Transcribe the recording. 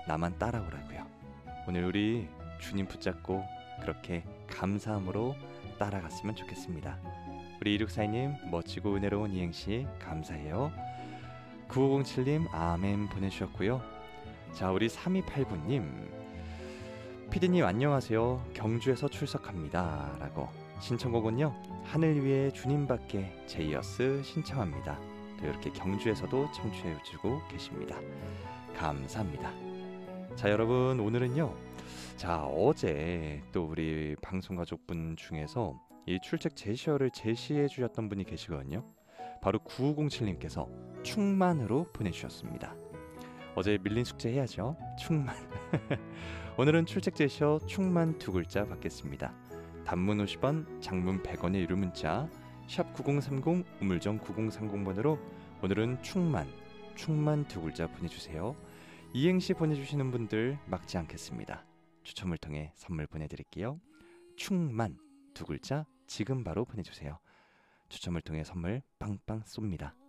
나만 따라오라고요. 오늘 우리 주님 붙잡고 그렇게 감사함으로 따라갔으면 좋겠습니다. 우리 2642님 멋지고 은혜로운 이행시 감사해요. 9507님 아멘 보내주셨고요. 자, 우리 3289님 피디님 안녕하세요. 경주에서 출석합니다 라고 신청곡은요 하늘 위에 주님밖에 제이어스 신청합니다. 또 이렇게 경주에서도 청취해주고 계십니다. 감사합니다. 자, 여러분 오늘은요, 자, 어제 또 우리 방송가족분 중에서 이 출첵 제시어를 제시해 주셨던 분이 계시거든요. 바로 9507님께서 충만으로 보내주셨습니다. 어제 밀린 숙제 해야죠. 충만. 오늘은 출첵 제시어 충만 두 글자 받겠습니다. 단문 50원, 장문 100원의 유료 문자 샵 9030 우물정 9030번으로 오늘은 충만 두 글자 보내주세요. 이행시 보내주시는 분들 막지 않겠습니다. 추첨을 통해 선물 보내드릴게요. 충만 두 글자 지금 바로 보내주세요. 추첨을 통해 선물 빵빵 쏩니다.